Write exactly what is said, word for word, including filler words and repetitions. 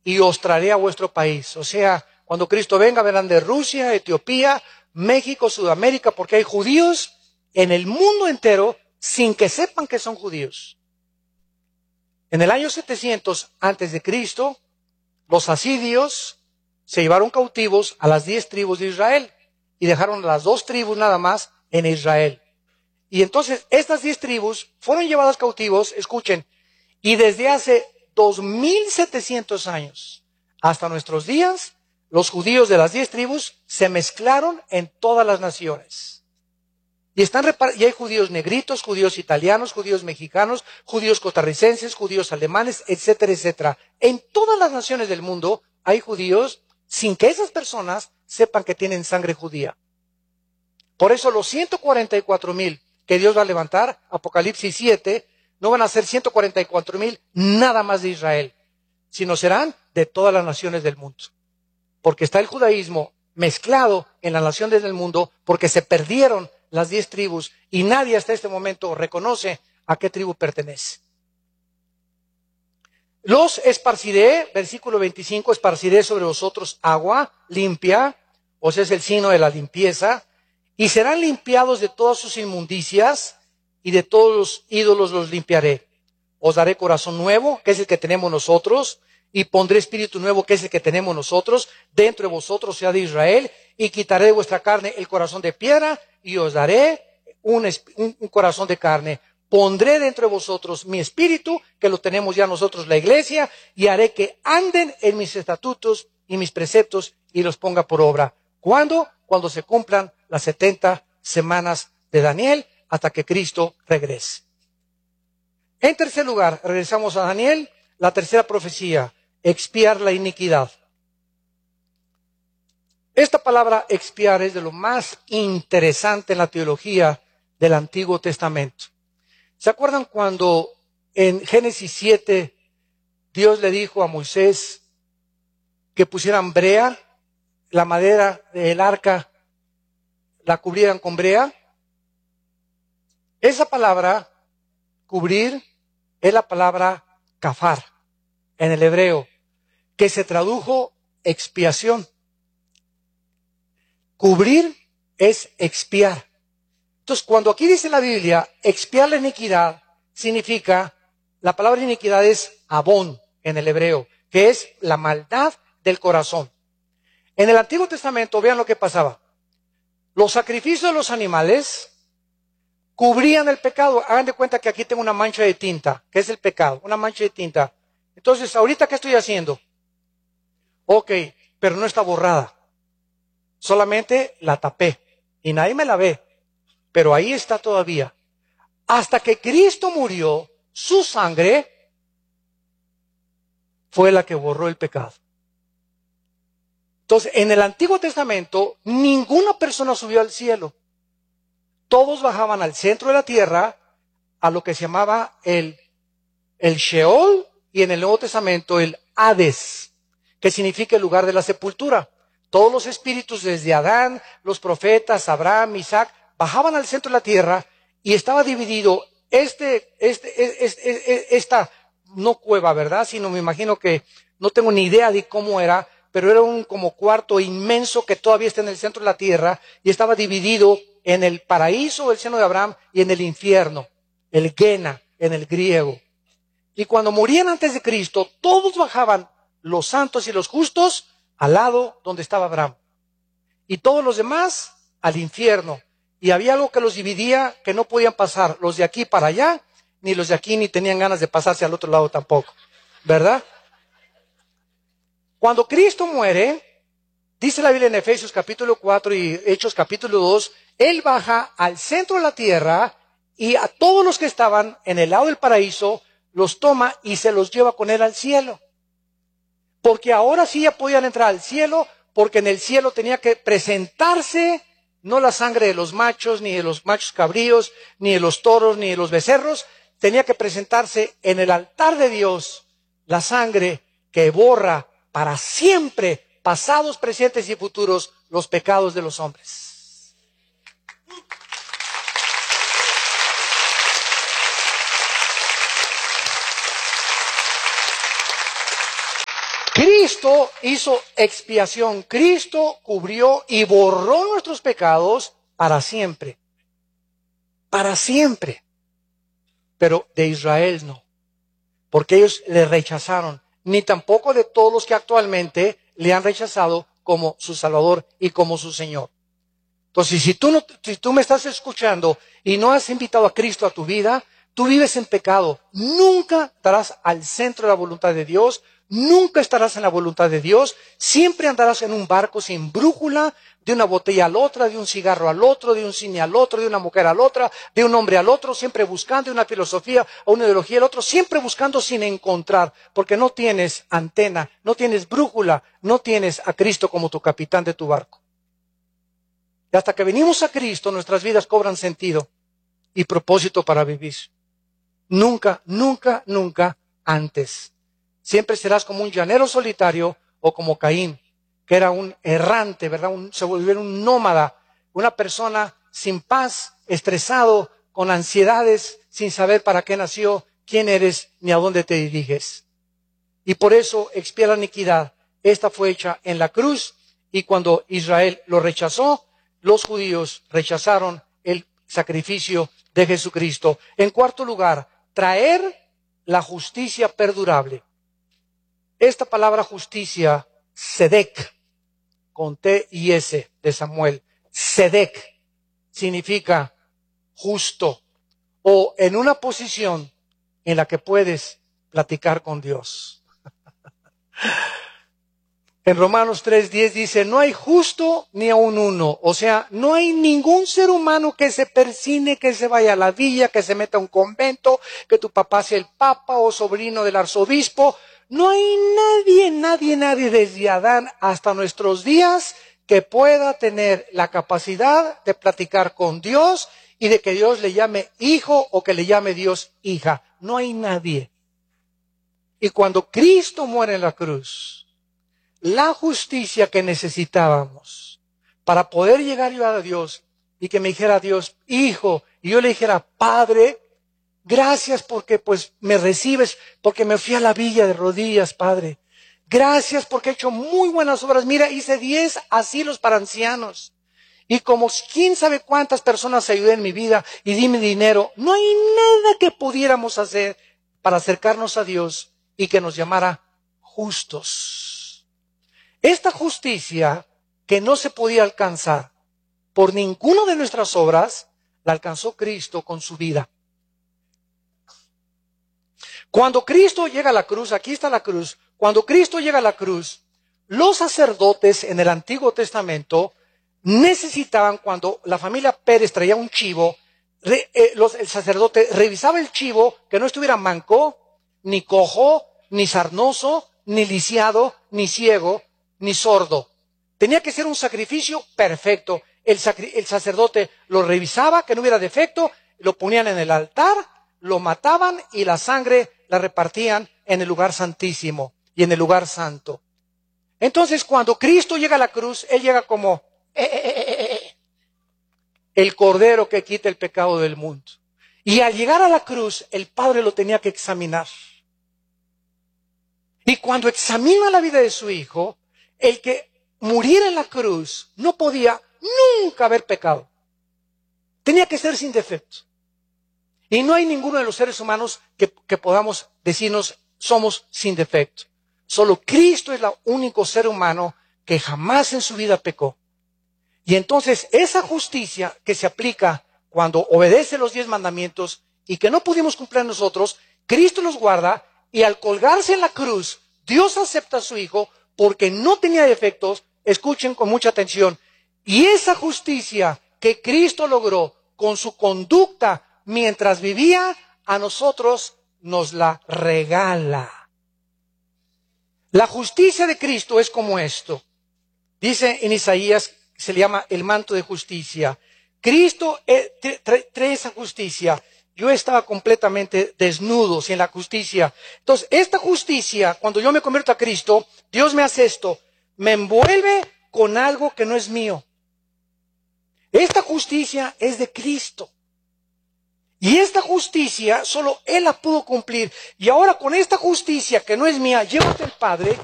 y os traeré a vuestro país. O sea, cuando Cristo venga, verán de Rusia, Etiopía, México, Sudamérica, porque hay judíos en el mundo entero sin que sepan que son judíos. En el año setecientos antes de Cristo, los asirios se llevaron cautivos a las diez tribus de Israel y dejaron las dos tribus nada más en Israel. Y entonces estas diez tribus fueron llevadas cautivos, escuchen, y desde hace dos mil setecientos años hasta nuestros días, los judíos de las diez tribus se mezclaron en todas las naciones. Y, están repar- y hay judíos negritos, judíos italianos, judíos mexicanos, judíos costarricenses, judíos alemanes, etcétera, etcétera. En todas las naciones del mundo hay judíos sin que esas personas sepan que tienen sangre judía. Por eso los ciento cuarenta y cuatro mil que Dios va a levantar, Apocalipsis siete, no van a ser ciento cuarenta y cuatro mil nada más de Israel, sino serán de todas las naciones del mundo. Porque está el judaísmo mezclado en las naciones del mundo, porque se perdieron las diez tribus y nadie hasta este momento reconoce a qué tribu pertenece. Los esparciré, versículo veinticinco, esparciré sobre vosotros agua limpia, o sea, es el signo de la limpieza, y serán limpiados de todas sus inmundicias, y de todos los ídolos los limpiaré. Os daré corazón nuevo, que es el que tenemos nosotros, y pondré espíritu nuevo, que es el que tenemos nosotros, dentro de vosotros, sea de Israel, y quitaré de vuestra carne el corazón de piedra, y os daré un, un, un corazón de carne. Pondré dentro de vosotros mi espíritu, que lo tenemos ya nosotros la iglesia, y haré que anden en mis estatutos y mis preceptos, y los ponga por obra. ¿Cuándo? Cuando se cumplan las setenta semanas de Daniel, hasta que Cristo regrese. En tercer lugar, regresamos a Daniel, la tercera profecía, expiar la iniquidad. Esta palabra expiar es de lo más interesante en la teología del Antiguo Testamento. ¿Se acuerdan cuando en Génesis siete Dios le dijo a Moisés que pusieran brea, la madera del arca la cubrieran con brea? Esa palabra, cubrir, es la palabra kafar en el hebreo, que se tradujo expiación. Cubrir es expiar. Entonces, cuando aquí dice la Biblia, expiar la iniquidad, significa, la palabra iniquidad es abón en el hebreo, que es la maldad del corazón. En el Antiguo Testamento, vean lo que pasaba. Los sacrificios de los animales cubrían el pecado. Hagan de cuenta que aquí tengo una mancha de tinta, que es el pecado, una mancha de tinta. Entonces, ¿ahorita qué estoy haciendo? Ok, pero no está borrada. Solamente la tapé y nadie me la ve, pero ahí está todavía. Hasta que Cristo murió, su sangre fue la que borró el pecado. Entonces, en el Antiguo Testamento, ninguna persona subió al cielo. Todos bajaban al centro de la tierra, a lo que se llamaba el, el Sheol, y en el Nuevo Testamento el Hades, que significa el lugar de la sepultura. Todos los espíritus desde Adán, los profetas, Abraham, Isaac, bajaban al centro de la tierra y estaba dividido este, este, este, este, esta, no cueva, ¿verdad? Sino me imagino que, no tengo ni idea de cómo era, pero era un como cuarto inmenso que todavía está en el centro de la tierra y estaba dividido en el paraíso, el seno de Abraham, y en el infierno, el Gena, en el griego. Y cuando morían antes de Cristo, todos bajaban, los santos y los justos, al lado donde estaba Abraham. Y todos los demás, al infierno. Y había algo que los dividía, que no podían pasar los de aquí para allá, ni los de aquí ni tenían ganas de pasarse al otro lado tampoco. ¿Verdad? Cuando Cristo muere, dice la Biblia en Efesios capítulo cuatro y Hechos capítulo dos, Él baja al centro de la tierra y a todos los que estaban en el lado del paraíso, los toma y se los lleva con Él al cielo. Porque ahora sí ya podían entrar al cielo, porque en el cielo tenía que presentarse no la sangre de los machos, ni de los machos cabríos, ni de los toros, ni de los becerros, tenía que presentarse en el altar de Dios la sangre que borra para siempre, pasados, presentes y futuros, los pecados de los hombres. Cristo hizo expiación, Cristo cubrió y borró nuestros pecados para siempre, para siempre. Pero de Israel no, porque ellos le rechazaron, ni tampoco de todos los que actualmente le han rechazado como su Salvador y como su Señor. Entonces, si tú, no, si tú me estás escuchando y no has invitado a Cristo a tu vida, tú vives en pecado. Nunca estarás al centro de la voluntad de Dios, nunca estarás en la voluntad de Dios, siempre andarás en un barco sin brújula, de una botella a la otra, de un cigarro al otro, de un cine al otro, de una mujer a la otra, de un hombre al otro, siempre buscando una filosofía o una ideología al otro, siempre buscando sin encontrar, porque no tienes antena, no tienes brújula, no tienes a Cristo como tu capitán de tu barco. Y hasta que venimos a Cristo, nuestras vidas cobran sentido y propósito para vivir. Nunca, nunca, nunca antes. Siempre serás como un llanero solitario o como Caín, que era un errante, ¿verdad? Un, se volvió un nómada, una persona sin paz, estresado, con ansiedades, sin saber para qué nació, quién eres, ni a dónde te diriges. Y por eso expía la iniquidad. Esta fue hecha en la cruz, y cuando Israel lo rechazó, los judíos rechazaron el sacrificio de Jesucristo. En cuarto lugar, traer la justicia perdurable. Esta palabra justicia, Sedec, con T y S de Samuel, Sedec, significa justo o en una posición en la que puedes platicar con Dios. En Romanos tres diez dice, no hay justo ni aun uno. O sea, no hay ningún ser humano que se persine, que se vaya a la villa, que se meta a un convento, que tu papá sea el papa o sobrino del arzobispo. No hay nadie, nadie, nadie desde Adán hasta nuestros días que pueda tener la capacidad de platicar con Dios y de que Dios le llame hijo o que le llame Dios hija. No hay nadie. Y cuando Cristo muere en la cruz, la justicia que necesitábamos para poder llegar yo a Dios y que me dijera Dios, hijo, y yo le dijera, Padre, gracias porque pues me recibes, porque me fui a la villa de rodillas, Padre. Gracias porque he hecho muy buenas obras. Mira, hice diez asilos para ancianos. Y como quién sabe cuántas personas ayudé en mi vida y di mi dinero. No hay nada que pudiéramos hacer para acercarnos a Dios y que nos llamara justos. Esta justicia que no se podía alcanzar por ninguna de nuestras obras, la alcanzó Cristo con su vida. Cuando Cristo llega a la cruz, aquí está la cruz, cuando Cristo llega a la cruz, los sacerdotes en el Antiguo Testamento necesitaban, cuando la familia Pérez traía un chivo, re, eh, los, el sacerdote revisaba el chivo, que no estuviera manco, ni cojo, ni sarnoso, ni lisiado, ni ciego, ni sordo. Tenía que ser un sacrificio perfecto. El, sacri, el sacerdote lo revisaba, que no hubiera defecto, lo ponían en el altar, lo mataban y la sangre la repartían en el lugar santísimo y en el lugar santo. Entonces, cuando Cristo llega a la cruz, Él llega como eh, eh, eh, eh, el Cordero que quita el pecado del mundo. Y al llegar a la cruz, el Padre lo tenía que examinar. Y cuando examina la vida de su Hijo, el que muriera en la cruz no podía nunca haber pecado. Tenía que ser sin defecto. Y no hay ninguno de los seres humanos que, que podamos decirnos somos sin defecto. Solo Cristo es el único ser humano que jamás en su vida pecó. Y entonces esa justicia que se aplica cuando obedece los diez mandamientos y que no pudimos cumplir nosotros, Cristo los guarda y al colgarse en la cruz, Dios acepta a su Hijo porque no tenía defectos. Escuchen con mucha atención. Y esa justicia que Cristo logró con su conducta mientras vivía, a nosotros nos la regala. La justicia de Cristo es como esto. Dice en Isaías, se le llama el manto de justicia. Cristo trae esa justicia. Yo estaba completamente desnudo sin la justicia. Entonces, esta justicia, cuando yo me convierto a Cristo, Dios me hace esto. Me envuelve con algo que no es mío. Esta justicia es de Cristo. Y esta justicia solo Él la pudo cumplir. Y ahora con esta justicia que no es mía, llevo ante el Padre